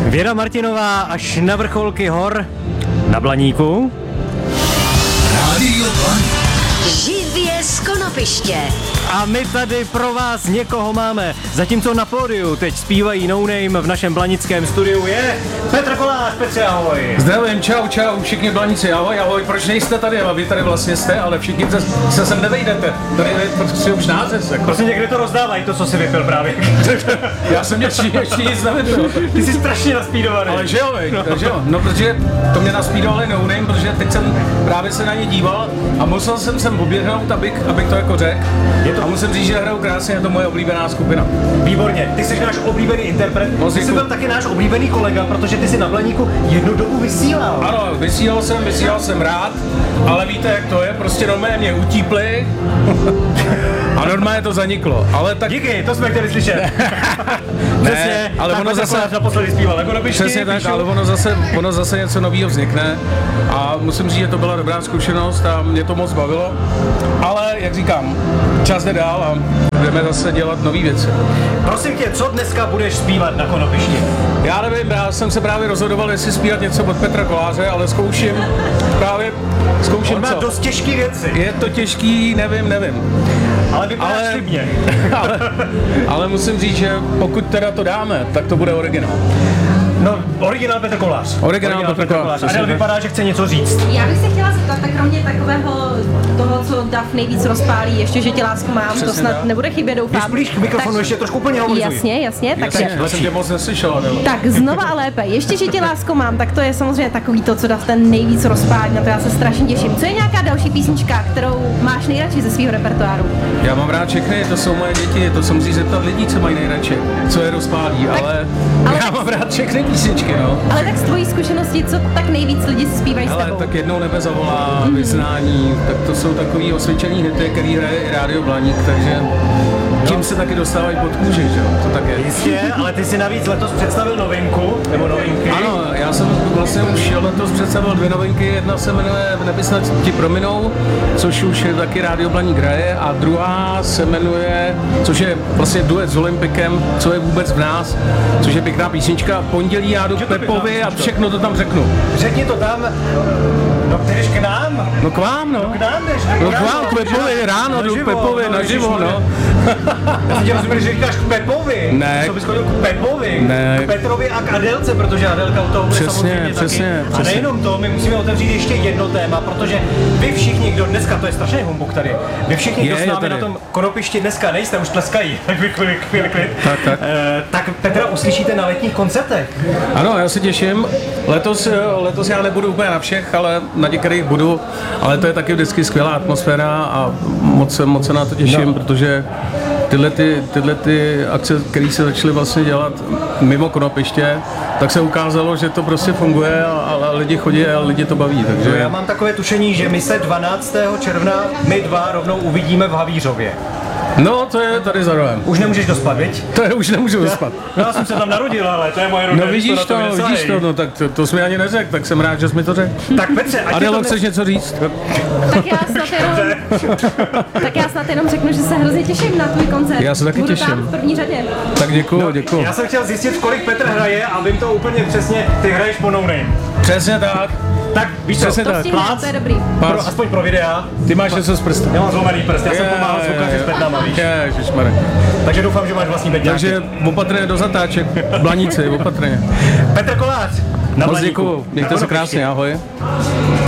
Věra Martinová až na vrcholky hor na Blaníku. Rádio Blaník. Živě z Konopiště. A my tady pro vás někoho máme. Zatímco na pódiu teď zpívají No Name, v našem blanickém studiu je Petr Kolář. Petře, ahoj. Zdravím, čau, všichni Blaníci, ahoj, proč nejste tady, a vy tady vlastně jste, ale všichni se sem nevejdete, tady je prostě už název. Jako. Prostě někde to rozdávají, to, co si vypil právě. Já jsem ještě nic nevypil. Ty jsi strašně naspídovaný. Ale že jo, no protože to mě naspídovali No Name, protože teď jsem právě se na ně díval a musel jsem sem oběhnout, abych to jako řekl. A musím říct, že hrajou krásně, je to moje oblíbená skupina. Výborně, ty jsi náš oblíbený interpret, ty jsi byl taky náš oblíbený kolega, protože ty jsi na Blaníku jednu dobu vysílal. Ano, vysílal jsem rád, ale víte, jak to je, prostě normálně mě utípli a normálně to zaniklo, ale tak... Díky, to jsme chtěli slyšet. Ne, ale ono zase... naposledy zpíval, jako Konopišti, přesně tak, ale ono zase něco nového vznikne a musím říct, že to byla dobrá zkušenost a mě to moc bavilo, ale jak říkám, čas jde dál a budeme zase dělat nové věci. Prosím tě, co dneska budeš zpívat na Konopišti? Já nevím, já jsem se právě rozhodoval, jestli zpívat něco od Petra Koláře, ale zkouším On má co? dost těžké věci. Je to těžký, nevím. Ale vypadáš slibně. ale musím říct, že pokud teda to dáme, tak to bude originál. No, originál Petr Kolář. Originál Petr Kolář. Adel vypadá, že chce něco říct. Já bych se chtěla zeptat, tak kromě takového toho, co Dav nejvíc rozpálí, ještě, že tě lásku mám, přesně to snad tak. nebude chybět, doufám. Když blíž k mikrofonu, ještě trošku úplně hovoří. Jasně, takže... Já jsem tě moc neslyšel, Adel. Tak znova a lépe, ještě, že tě lásku mám, tak to je samozřejmě takový to, co Dav ten nejvíc rozpálí, na to já se strašně těším. Co je nějaká další písnička, kterou máš nejradši ze svého repertoáru? Já mám rád všechny, to jsou moje děti, to se musí zeptat lidí, co mají nejradši, co je rozpálí, ale já mám rád všechny písničky, no. Ale tak z tvojí zkušenosti, co tak nejvíc lidi zpívají s Ale tebou? tak Jednou nebe zavolá, Vyznání, tak to jsou takový osvědčený hity, který hraje i Rádio Blaník, takže tím se taky dostávají pod kůži, že jo, to tak je. Jistě, ale ty si navíc letos představil novinku, nebo novinky. Ano, já jsem vlastně už letos představil 2 novinky, jedna se jmenuje V nebi snad ti prominou, což už je taky Rádio Blaník hraje, a druhá se jmenuje, což je vlastně duet s Olympikem, Co je vůbec v nás, což je pěkná písnička. V pondělí já jdu k Pepovi a všechno to tam řeknu. Řekni to tam, no ty jdeš k nám. No k vám, no. K nám jdeš. No k vám, k Pepovi, ráno jdu k Pepovi, naživo, no. Já jsem tě rozuměl, že říkáš k Pepovi. Ne. Co bys chodil k Pepovi? Ne. K Petrovi a k Adelce, protože Adelka u toho bude samozřejmě přesně. A nejenom to, my musíme otevřít ještě jedno téma, protože vy všichni, kdo dneska, to je strašný humbuk tady, vy všichni, kdo s námi na tom Konopišti dneska nejste, už tleskají, tak klid. Tak Petra uslyšíte na letních koncertech. Ano, já se těším. Letos já nebudu úplně na všech, ale na některých budu, ale to je taky vždycky skvělá atmosféra a moc se na to těším, protože tyhle ty akce, které se začaly vlastně dělat mimo Konopiště, tak se ukázalo, že to prostě funguje a lidi chodí a lidi to baví, takže... Já mám takové tušení, že my se 12. června my dva rovnou uvidíme v Havířově. No, to je tady za rohem. Už nemůžeš dospat, viď? To je, už nemůžu dospat. No, já jsem se tam narodil, ale to je moje rodina. No vidíš to, no tak to jsi mi ani neřekl, tak jsem rád, že jsi mi to řekl. Tak Petře, Adelo, chceš něco říct? Tak já snad jenom řeknu, že se hrozně těším na tvůj koncert. Já se taky Budu těším. tam v první řadě. Tak děkuju. Já jsem chtěl zjistit, kolik Petr hraje a vím to úplně přesně, ty hraješ po No Name. Přesně tak. Tak víš co, Přesně tak. To je dobrý. aspoň pro videa. Ty máš něco z prstu. Já mám zlomený prst, já jsem pomáhal zvukaři s pednama, víš. Ježišmarja. Takže doufám, že máš vlastní bedňáky. Takže opatrně do zatáček, Blaníci, opatrně. Petr Kolář, na Moc Blaníku. děkuju, mějte se krásně, ahoj.